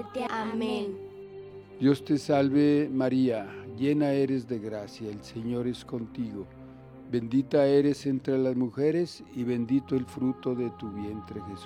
muerte. Amén. Dios te salve María, llena eres de gracia, el Señor es contigo. Bendita eres entre las mujeres y bendito el fruto de tu vientre, Jesús.